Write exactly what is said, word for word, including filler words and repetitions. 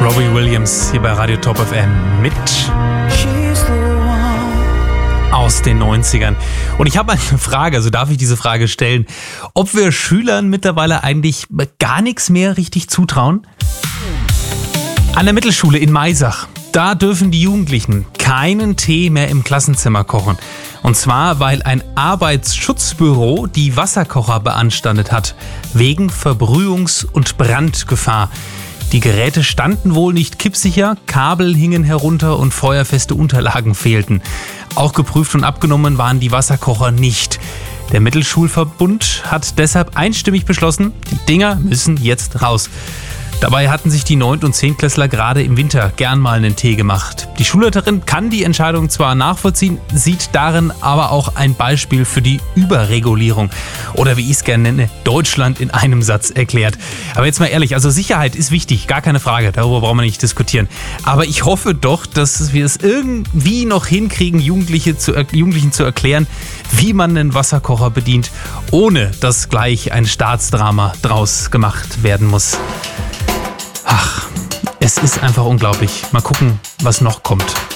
Robbie Williams hier bei Radio Top F M mit aus den neunzigern. Und ich habe eine Frage, also darf ich diese Frage stellen, ob wir Schülern mittlerweile eigentlich gar nichts mehr richtig zutrauen? An der Mittelschule in Maisach, da dürfen die Jugendlichen keinen Tee mehr im Klassenzimmer kochen. Und zwar, weil ein Arbeitsschutzbüro die Wasserkocher beanstandet hat, wegen Verbrühungs- und Brandgefahr. Die Geräte standen wohl nicht kippsicher, Kabel hingen herunter und feuerfeste Unterlagen fehlten. Auch geprüft und abgenommen waren die Wasserkocher nicht. Der Mittelschulverbund hat deshalb einstimmig beschlossen, die Dinger müssen jetzt raus. Dabei hatten sich die Neunt- und Zehntklässler gerade im Winter gern mal einen Tee gemacht. Die Schulleiterin kann die Entscheidung zwar nachvollziehen, sieht darin aber auch ein Beispiel für die Überregulierung. Oder wie ich es gerne nenne, Deutschland in einem Satz erklärt. Aber jetzt mal ehrlich, also Sicherheit ist wichtig, gar keine Frage, darüber brauchen wir nicht diskutieren. Aber ich hoffe doch, dass wir es irgendwie noch hinkriegen, Jugendliche zu, Jugendlichen zu erklären, wie man einen Wasserkocher bedient, ohne dass gleich ein Staatsdrama draus gemacht werden muss. Ach, es ist einfach unglaublich. Mal gucken, was noch kommt.